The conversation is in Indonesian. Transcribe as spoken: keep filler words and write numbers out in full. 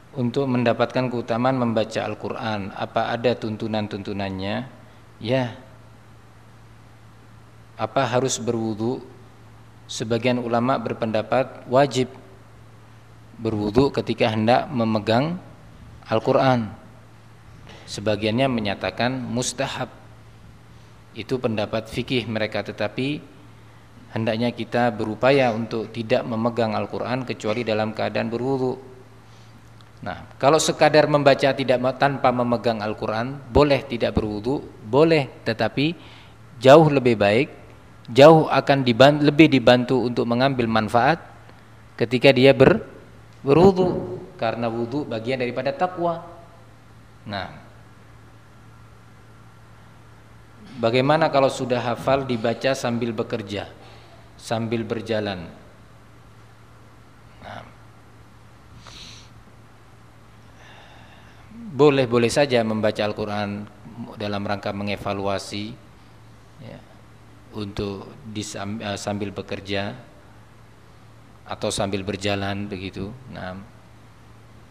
untuk mendapatkan keutamaan membaca Al-Quran, apa ada tuntunan-tuntunannya? Ya. Apa harus berwudu? Sebagian ulama berpendapat wajib berwudu ketika hendak memegang Al-Quran. Sebagiannya menyatakan mustahab. Itu pendapat fikih mereka, tetapi hendaknya kita berupaya untuk tidak memegang Al-Quran kecuali dalam keadaan berwudu. Nah, kalau sekadar membaca tidak tanpa memegang Al-Quran, boleh tidak berwudu, boleh, tetapi jauh lebih baik, jauh akan dibantu, lebih dibantu untuk mengambil manfaat ketika dia ber, berwudu, karena wudu bagian daripada takwa. Nah, bagaimana kalau sudah hafal dibaca sambil bekerja, sambil berjalan? Nah, boleh-boleh saja membaca Al-Quran dalam rangka mengevaluasi, ya, untuk disam, uh, sambil bekerja atau sambil berjalan begitu. Nah,